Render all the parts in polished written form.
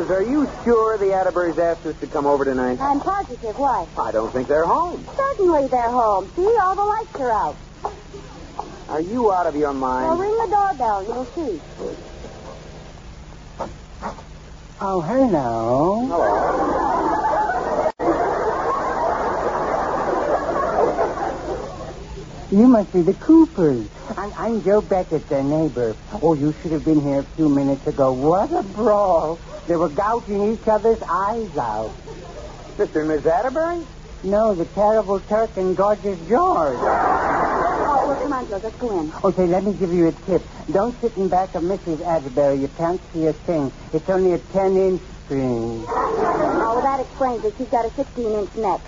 Liz, are you sure the Atterburys asked us to come over tonight? I'm positive. Why? I don't think they're home. Certainly they're home. See, all the lights are out. Are you out of your mind? Well, ring the doorbell and you'll see. Oh, hello. Hello. You must be the Coopers. I'm Joe Beckett, their neighbor. Oh, you should have been here a few minutes ago. What a brawl. They were gouging each other's eyes out. Mr. and Miss Atterbury? No, the terrible Turk and gorgeous George. Oh, well, come on, George. Let's go in. Okay, let me give you a tip. Don't sit in back of Mrs. Atterbury. You can't see a thing. It's only a 10-inch screen. Oh, well, that explains it. She's got a 16-inch neck.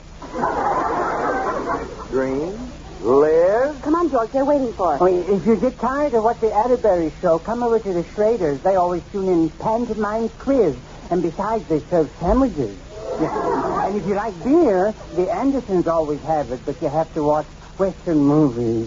Green? Liz? Come on, George. They're waiting for us. Oh, if you get tired of what the Atterbury show, come over to the Schraders. They always tune in pantomime quiz. And besides, they serve sandwiches. Yeah. And if you like beer, the Andersons always have it, but you have to watch Western movies.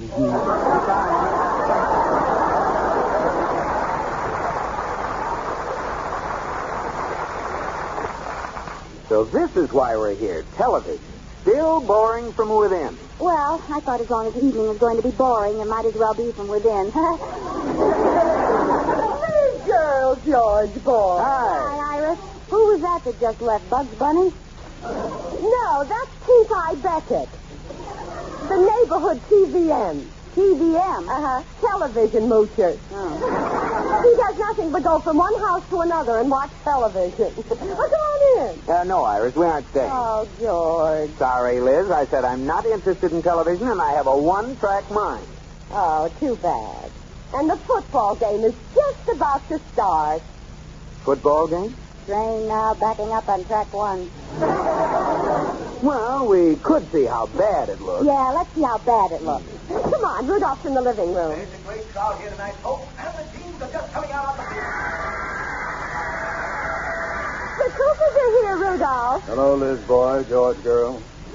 So this is why we're here. Television. Still boring from within. Well, I thought as long as the evening was going to be boring, it might as well be from within. Hey, girl, George boy. Hi, Iris. Who was that just left? Bugs Bunny? No, that's T.I. Beckett. The neighborhood TVM. TVM? Uh-huh. Television moocher. Oh. He does nothing but go from one house to another and watch television. Well, come on in. No, Iris, we aren't staying. Oh, George. Sorry, Liz. I said I'm not interested in television, and I have a one-track mind. Oh, too bad. And the football game is just about to start. Football game? Train now backing up on track 1. Well, we could see how bad it looks. Yeah, let's see how bad it looks. Come on, Rudolph's in the living room. There's a great crowd here tonight, folks, and the teams are just coming out on the field. The Coopers are here, Rudolph. Hello, Liz boy, George girl.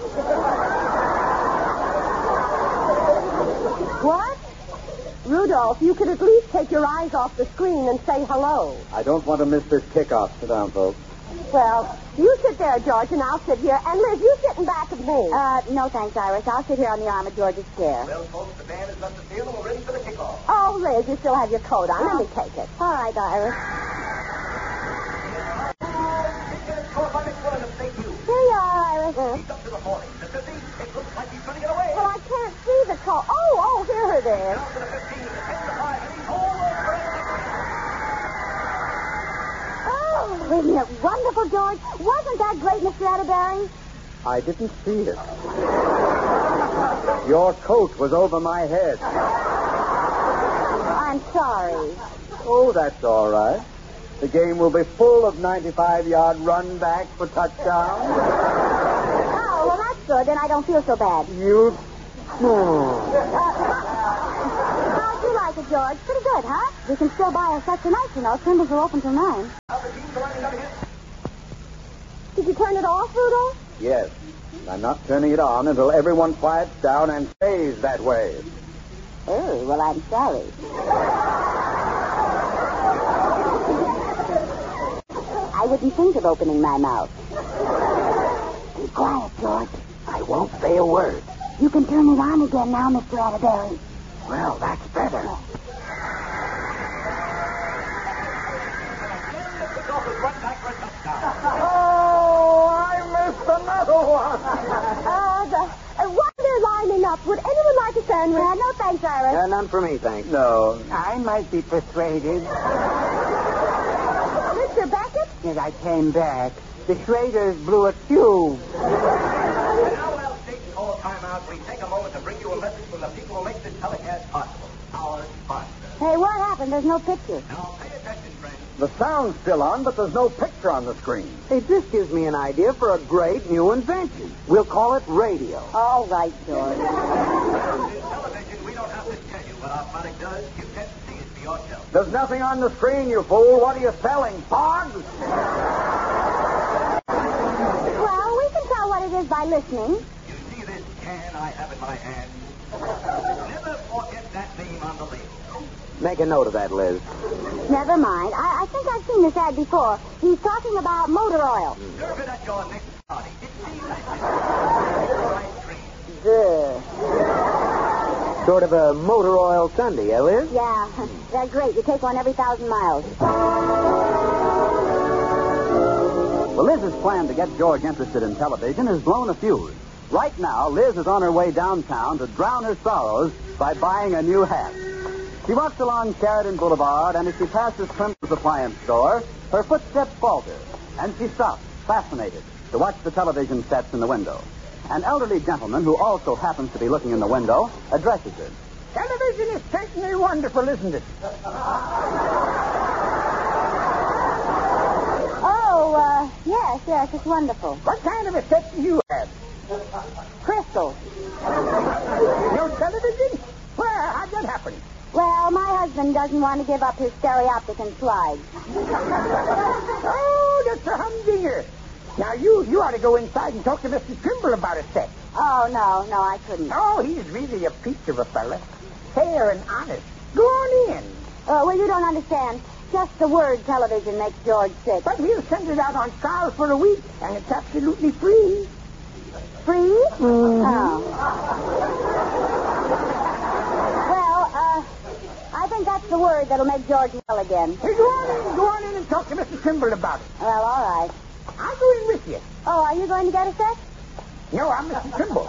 What? Rudolph, you could at least take your eyes off the screen and say hello. I don't want to miss this kickoff. Sit down, folks. Well, you sit there, George, and I'll sit here. And Liz, you sit in back of me. No thanks, Iris. I'll sit here on the arm of George's chair. Well, folks, the band has left the field and we're ready for the kickoff. Oh, Liz, you still have your coat on. Let me take it. All right, Iris. Here you are, Iris. He's up to the 40. The 50. It looks like he's going to get away. Well, I can't see the coat. Oh, here it is. Down to the 15, the 10, the 5, and he's all over it. Oh, isn't it wonderful, George? Wasn't that great, Mr. Atterbury? I didn't see it. Your coat was over my head. I'm sorry. Oh, that's all right. The game will be full of 95-yard run backs for touchdowns. Oh, well, that's good. Then I don't feel so bad. You... How'd you like it, George? Pretty good, huh? We can still buy us such a night, you know. Symbols are open till 9. Did you turn it off, Rudolph? Yes. I'm not turning it on until everyone quiets down and stays that way. Oh, well, I'm sorry. I wouldn't think of opening my mouth. Be quiet, George. I won't say a word. You can turn it on again now, Mr. Atterbury. Well, that's better. Oh, I missed another one. While they're lining up, would anyone like a sandwich? No, thanks, Iris. None for me, thanks. No. I might be persuaded. Mr. Beckett? As I came back, the Schraders blew a tube. Now, while State's call timeout, we take a moment to bring you a message from the people who make this telecast possible. Our sponsor. Hey, what happened? There's no picture. Now, pay attention, friends. The sound's still on, but there's no picture on the screen. Hey, this gives me an idea for a great new invention. We'll call it radio. All right, George. In television, we don't have to tell you what our product does. You can see it for yourself. There's nothing on the screen, you fool. What are you selling, pogs? Well, we can tell what it is by listening. You see this can I have in my hand? Never forget that name on the label. Make a note of that, Liz. Never mind. I think I've seen seen this ad before. He's talking about motor oil. Serve it at your next party. It's the Good. Sort of a motor oil Sunday, Liz? Yeah, they're great. You take one every 1,000 miles. Well, Liz's plan to get George interested in television has blown a fuse. Right now, Liz is on her way downtown to drown her sorrows by buying a new hat. She walks along Sheridan Boulevard, and as she passes Trimble's appliance store, her footsteps falter, and she stops, fascinated, to watch the television sets in the window. An elderly gentleman, who also happens to be looking in the window, addresses her. Television is certainly wonderful, isn't it? Oh, yes, it's wonderful. What kind of a set do you have? Crystal. No television? Where? How'd that happen? Well, my husband doesn't want to give up his stereoptic and slides. Oh, that's a humdinger. Now, you ought to go inside and talk to Mr. Trimble about a set. Oh, no, I couldn't. Oh, he's really a peach of a fella. Fair and honest. Go on in. Well, you don't understand. Just the word television makes George sick. But we'll send it out on trial for a week, and it's absolutely free. Free? Oh. Well, I think that's the word that'll make George well again. Hey, go on in and talk to Mr. Trimble about it. Well, all right. I'll go in with you. Oh, are you going to get a set? No, I'm Mr. Trimble.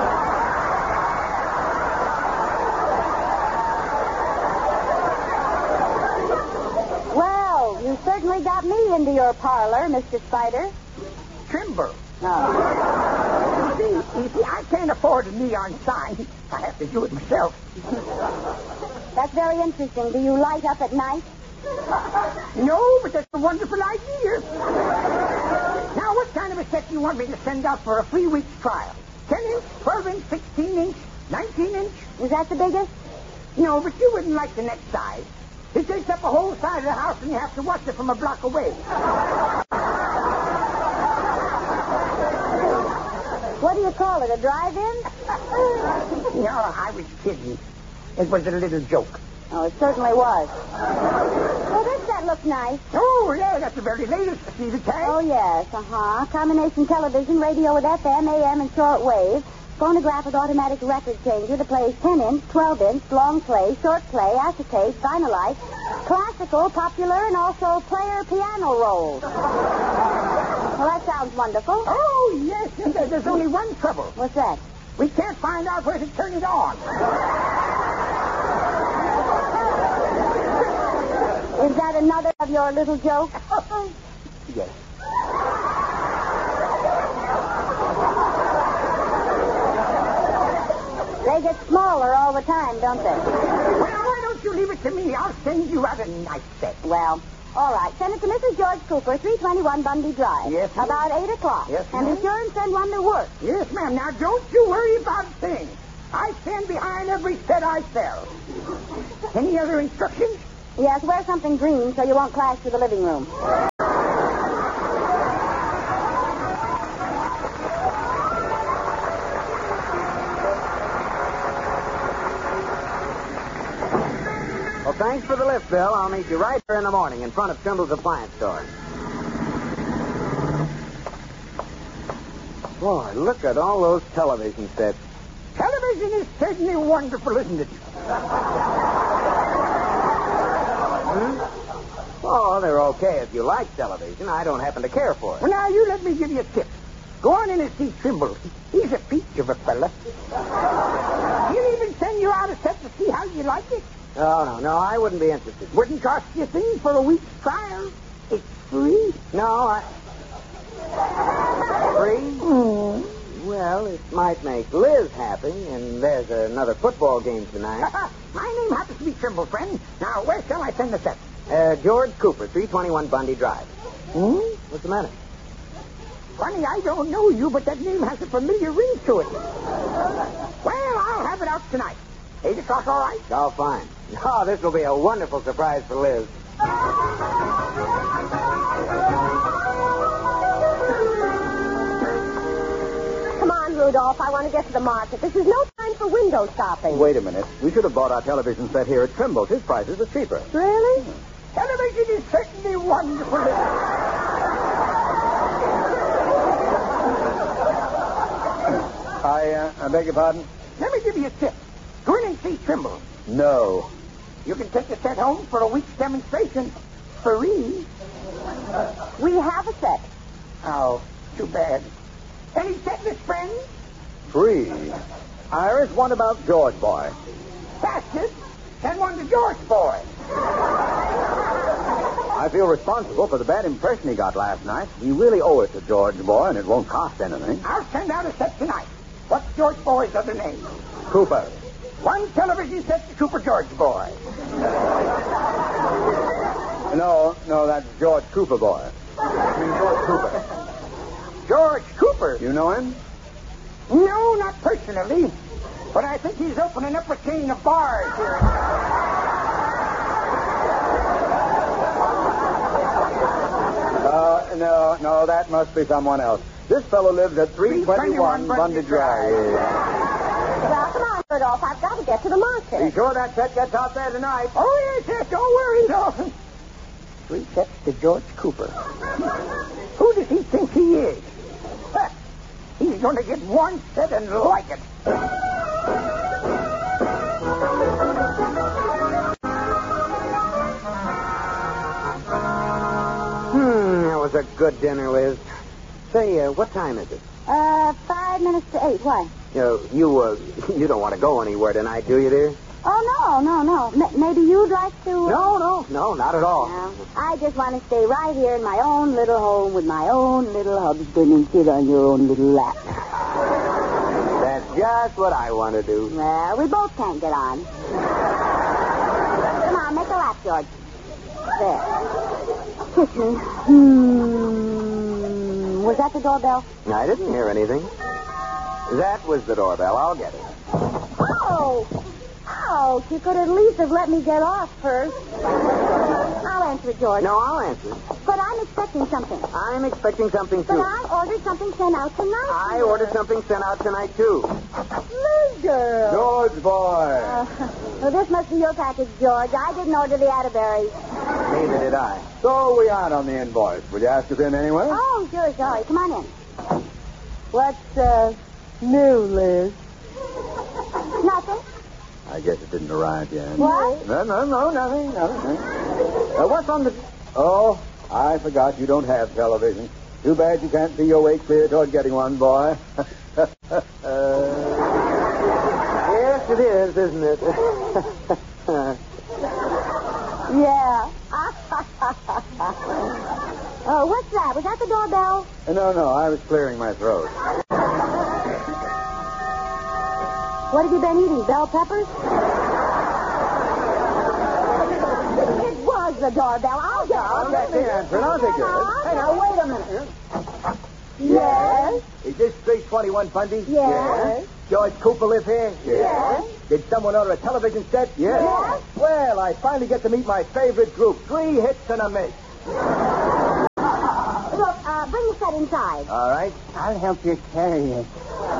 Well, you certainly got me into your parlor, Mr. Spider. Trimble. No. You see, I can't afford a neon sign. I have to do it myself. That's very interesting. Do you light up at night? No, but that's a wonderful idea. Now, what kind of a set do you want me to send out for a free week's trial? 10-inch, 12-inch, 16-inch, 19-inch? Is that the biggest? No, but you wouldn't like the next size. It takes up a whole side of the house, and you have to watch it from a block away. What do you call it, a drive-in? No, I was kidding. It was a little joke. Oh, it certainly was. Well, this set looks nice. Oh, yeah, that's the very latest. See the tag? Oh, yes, Combination television, radio with FM, AM, and short wave. Phonograph with automatic record changer that plays 10-inch, 12-inch, long play, short play, acetate, vinylite, classical, popular, and also player piano rolls. Well, that sounds wonderful. Oh, yes, and there's only one trouble. What's that? We can't find out where to turn it on. Is that another of your little jokes? Yes. They get smaller all the time, don't they? Well, why don't you leave it to me? I'll send you out a nice set. Well, all right. Send it to Mrs. George Cooper, 321 Bundy Drive. Yes, ma'am. About 8 o'clock. Yes, and ma'am. be sure and send one to work. Yes, ma'am. Now, don't you worry about a thing. I stand behind every set I sell. Any other instructions? Yes, wear something green so you won't clash with the living room. Well, thanks for the lift, Bill. I'll meet you right here in the morning in front of Trimble's appliance store. Boy, look at all those television sets. Television is certainly wonderful, isn't it? Oh, they're okay if you like television. I don't happen to care for it. Well, now, you let me give you a tip. Go on in and see Trimble. He's a peach of a fella. He'll even send you out a set to see how you like it. Oh, no, I wouldn't be interested. Wouldn't cost you a thing for a week's trial. It's free. No, Free? Well, it might make Liz happy, and there's another football game tonight. My name happens to be Trimble, friend. Now, where shall I send the set? George Cooper, 321 Bundy Drive. What's the matter? Funny, I don't know you, but that name has a familiar ring to it. Well, I'll have it out tonight. 8 o'clock, all right? Oh, fine. Oh, this will be a wonderful surprise for Liz. Come on, Rudolph. I want to get to the market. This is no time for window shopping. Wait a minute. We should have bought our television set here at Trimble's. His prices are cheaper. Really? Television is certainly wonderful. beg your pardon? Let me give you a tip. Go in and see Trimble. No. You can take the set home for a week's demonstration. Free. We have a set. Oh, too bad. Any setless friends? Free. Iris, what about George Boy? Bastards. Send one to George Boy. I feel responsible for the bad impression he got last night. We really owe it to George Boy, and it won't cost anything. I'll send out a set tonight. What's George Boy's other name? Cooper. One television set to Cooper George Boy. No, that's George Cooper Boy. I mean, George Cooper. George Cooper? You know him? No, not personally. But I think he's opening up a chain of bars here. No, that must be someone else. This fellow lives at 321 Bundy Drive. Well, come on, Rudolph. I've got to get to the market. Be sure that set gets out there tonight. Oh, yes, don't worry, Dolphin. 3 sets to George Cooper. Who does he think he is? Huh. He's going to get 1 set and like it. That was a good dinner, Liz. Say, what time is it? 5 minutes to 8. Why? You don't want to go anywhere tonight, do you, dear? Oh, no. Maybe you'd like to... No, not at all. No. I just want to stay right here in my own little home with my own little husband and sit on your own little lap. That's just what I want to do. Well, we both can't get on. Come on, make a lap, George. There. Kiss me. Was that the doorbell? I didn't hear anything. That was the doorbell. I'll get it. Oh! Ouch! You could at least have let me get off first. I'll answer it, George. No, I'll answer. But I'm expecting something. I'm expecting something, too. But I ordered something sent out tonight. I ordered something sent out tonight, too. Liz girl. George Boy. Well, this must be your package, George. I didn't order the Atterberries. Neither did I. So we aren't on the invoice. Will you ask us in anyway? Oh, sure, sorry. Come on in. What's new, Liz? Nothing. I guess it didn't arrive yet. What? No, nothing. What's on the... Oh, I forgot you don't have television. Too bad you can't see your way clear toward getting one, boy. Yes, it is, isn't it? Yeah. Oh, what's that? Was that the doorbell? No, I was clearing my throat. What have you been eating? Bell peppers? It was the doorbell. I'll go. I'll get the answer, and I'll take it. Hey, now, wait a minute. Yes. Is this 321 Bundy? Yes. George Cooper live here? Yes. Did someone order a television set? Yes. Well, I finally get to meet my favorite group. 3 hits and a miss. Look, bring the set inside. All right. I'll help you carry it.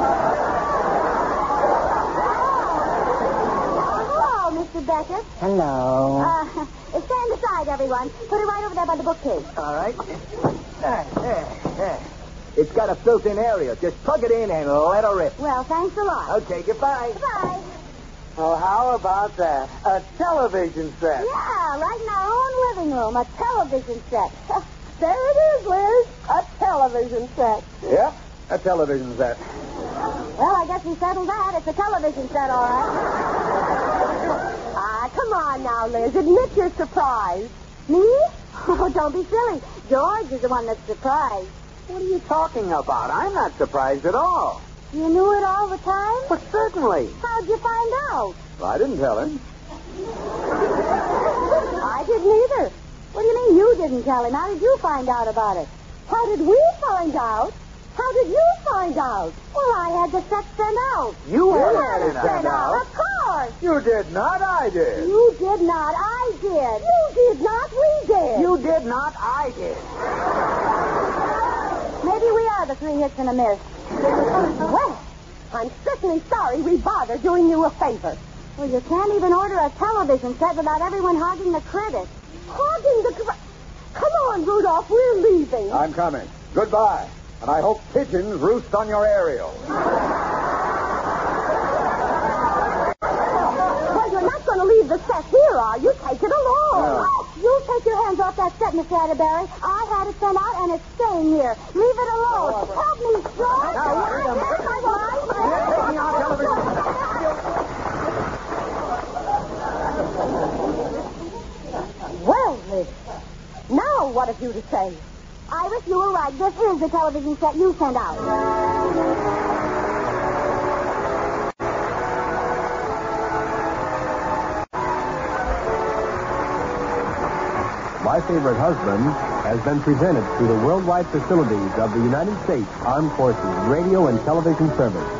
Hello, Mr. Beckett. Hello. Stand aside, everyone. Put it right over there by the bookcase. All right. There. It's got a built-in area. Just plug it in and let her rip. Well, thanks a lot. Okay, goodbye. Bye. Oh, how about that? A television set. Yeah, right in our own living room. A television set. There it is, Liz. A television set. Yep, a television set. Well, I guess we settled that. It's a television set, all right. Come on now, Liz. Admit you're surprised. Me? Oh, don't be silly. George is the one that's surprised. What are you talking about? I'm not surprised at all. You knew it all the time? Well, certainly. How'd you find out? Well, I didn't tell him. I didn't either. What do you mean you didn't tell him? How did you find out about it? How did we find out? How did you find out? Well, I had the set sent out. You had it sent out. Of course. You did not, I did. You did not. I did. You did not. We did. You did not. I did. Maybe we are the 3 hits and a miss. Well, I'm certainly sorry we bothered doing you a favor. Well, you can't even order a television set without everyone hogging the credit. Hogging the... Come on, Rudolph. We're leaving. I'm coming. Goodbye. And I hope pigeons roost on your aerial. going to leave the set here, are you? Take it along. You take your hands off that set, Mr. Atterbury. I had it sent out, and it's staying here. Leave it alone. Help me, George. Taking our television. Well, Liz, now what have you to say? Iris, you were right. This is the television set you sent out. My Favorite Husband has been presented through the worldwide facilities of the United States Armed Forces Radio and Television Service.